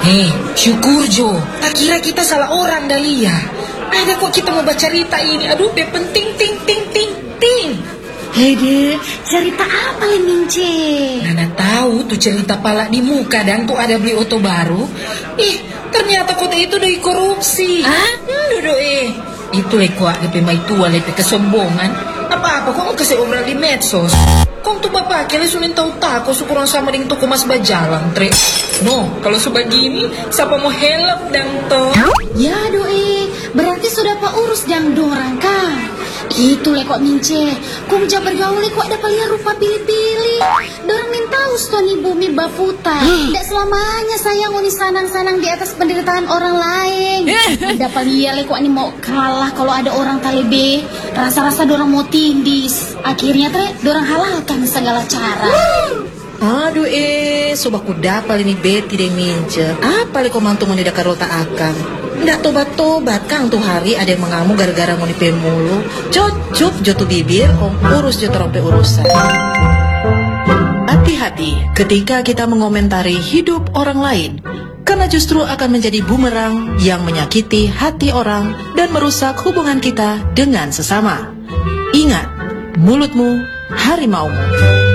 Syukur Jo. Tak kira kita salah orang Dahlia. Ada kok kita mau baca cerita ini. Aduh, penting ting. Hei deh, cerita apa ya Mince? Nana tahu tuh cerita pala di muka dan tuh ada beli oto baru. Ternyata kota itu dari korupsi. Duduk Itu kuat DP mai tua lepe kesombongan. Apa-apa kok kasih obral di medsos. Kong tuh bapak kalian sulit tahu tako syukuran sama dengan toko mas bajalang tre. No, kalau sebegini siapa mau help dan toh? Ya berarti sudah pak urus jang dorang kan? Itu kok Mince, kong ja bergaul kok ada kalian rupa pilih-pilih. Dorang minta ustoni bumi baputa. Tidak selamanya sayang uni sanang-sanang di atas penderitaan orang lain. Ada kalian kok ini mau kalah kalau ada orang talebe. Rasa-rasa dorang mau tindis. Akhirnya dorang halalkan segala cara. Aduh sobat kuda paling ini beti deh Mince. Apa kau mantu mau tidak karota akan? Nggak tobat-tobat kang tuh hari ada yang mengamuk gara-gara mau mulu. Cucup jotu bibir urus jotu rompe urusan. Hati-hati ketika kita mengomentari hidup orang lain, karena justru akan menjadi bumerang yang menyakiti hati orang dan merusak hubungan kita dengan sesama. Ingat, mulutmu harimaumu.